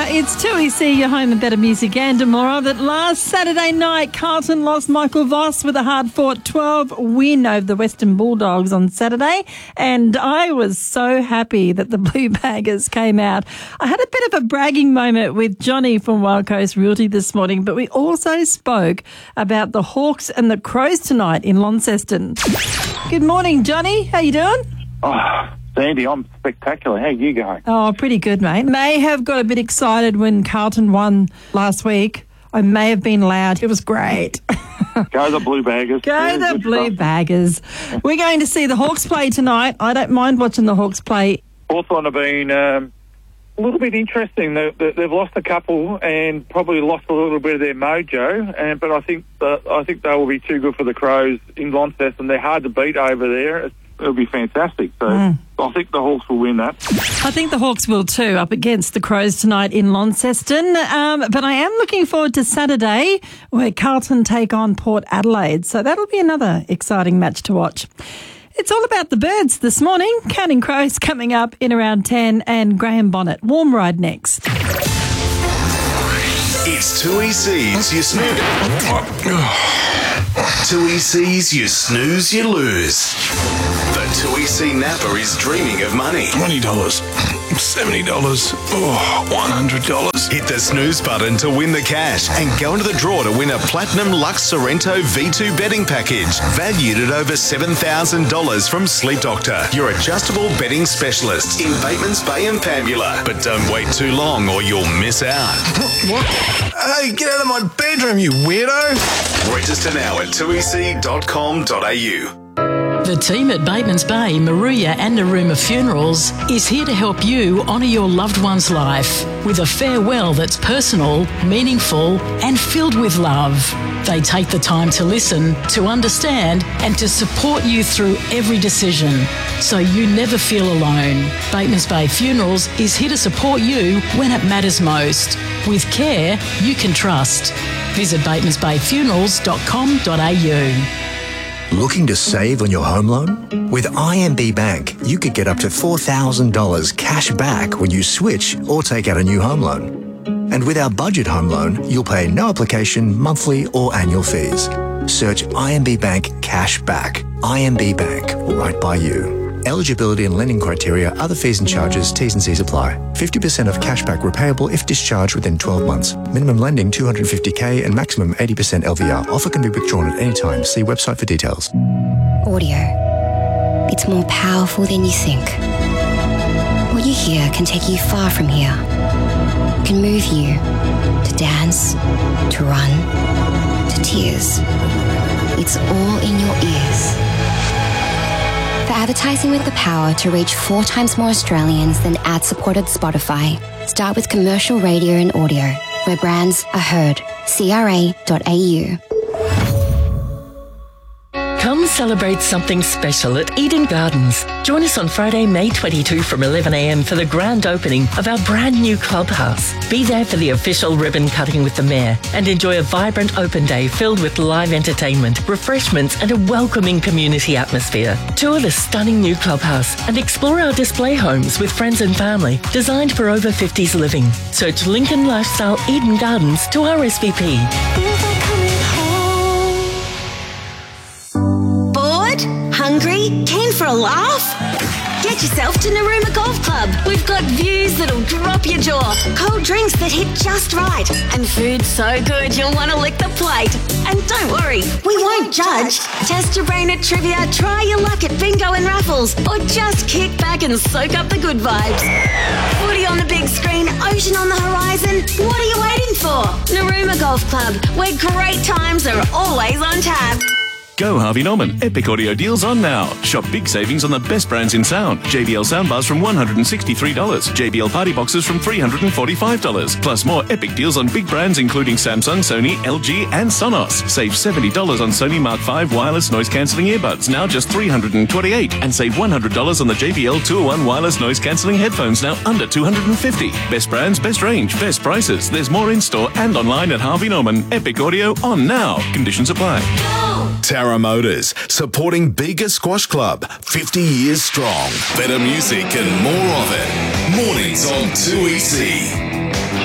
It's 2EC, your home and better music and tomorrow. That last Saturday night, Carlton lost Michael Voss with a hard-fought 12 win over the Western Bulldogs on Saturday, and I was so happy that the Blue Baggers came out. I had a bit of a bragging moment with Johnny from Wild Coast Realty this morning, but we also spoke about the Hawks and the Crows tonight in Launceston. Good morning, Johnny. How you doing? Oh, Sandy, I'm spectacular. How you going? Oh, pretty good, mate. May have got a bit excited when Carlton won last week. I may have been loud. It was great. Go the Blue Baggers. Go the Blue Baggers. We're going to see the Hawks play tonight. I don't mind watching the Hawks play. Hawthorn have been a little bit interesting. They've lost a couple and probably lost a little bit of their mojo. But I think they will be too good for the Crows in Launceston. They're hard to beat over there. It'll be fantastic. So I think the Hawks will win that. I think the Hawks will too, up against the Crows tonight in Launceston. But I am looking forward to Saturday, where Carlton take on Port Adelaide. So that'll be another exciting match to watch. It's all about the birds this morning. Counting Crows coming up in around 10, and Graham Bonnet. Warm Ride next. It's 2EC's You Snooze. 2EC's You Snooze, You Lose. The 2EC Napper is dreaming of money. $20, $70, $100. Hit the snooze button to win the cash and go into the draw to win a Platinum Lux Sorrento V2 betting package valued at over $7,000 from Sleep Doctor, your adjustable betting specialist in Batemans Bay and Pambula. But don't wait too long or you'll miss out. What? Hey, get out of my bedroom, you weirdo! Register now at 2ec.com.au. The team at Batemans Bay, Maruya and Narooma Funerals is here to help you honour your loved one's life with a farewell that's personal, meaningful and filled with love. They take the time to listen, to understand and to support you through every decision, so you never feel alone. Batemans Bay Funerals is here to support you when it matters most, with care you can trust. Visit batemansbayfunerals.com.au. Looking to save on your home loan? With IMB Bank, you could get up to $4,000 cash back when you switch or take out a new home loan. And with our budget home loan, you'll pay no application, monthly or annual fees. Search IMB Bank Cash Back. IMB Bank, right by you. Eligibility and lending criteria, other fees and charges, T's and C's apply. 50% of cashback repayable if discharged within 12 months. Minimum lending $250K and maximum 80% LVR. Offer can be withdrawn at any time. See website for details. Audio. It's more powerful than you think. What you hear can take you far from here. Can move you to dance, to run, to tears. It's all in your ears. For advertising with the power to reach 4 times more Australians than ad-supported Spotify, start with commercial radio and audio, where brands are heard. CRA.au. Come celebrate something special at Eden Gardens. Join us on Friday, May 22 from 11 a.m. for the grand opening of our brand new clubhouse. Be there for the official ribbon cutting with the Mayor and enjoy a vibrant open day filled with live entertainment, refreshments and a welcoming community atmosphere. Tour the stunning new clubhouse and explore our display homes with friends and family designed for over 50s living. Search Lincoln Lifestyle Eden Gardens to RSVP. Hungry? Keen for a laugh? Get yourself to Narooma Golf Club. We've got views that'll drop your jaw, cold drinks that hit just right, and food so good you'll want to lick the plate. And don't worry, we won't judge. Test your brain at trivia, try your luck at bingo and raffles, or just kick back and soak up the good vibes. Footy on the big screen, ocean on the horizon. What are you waiting for? Narooma Golf Club, where great times are always on tap. Go Harvey Norman. Epic audio deals on now. Shop big savings on the best brands in sound. JBL soundbars from $163. JBL party boxes from $345. Plus more epic deals on big brands including Samsung, Sony, LG and Sonos. Save $70 on Sony Mark V wireless noise cancelling earbuds, now just $328. And save $100 on the JBL 201 wireless noise cancelling headphones, now under $250. Best brands, best range, best prices. There's more in store and online at Harvey Norman. Epic audio on now. Conditions apply. Tara Motors, supporting Bega Squash Club, 50 years strong. Better music and more of it. Mornings on 2EC.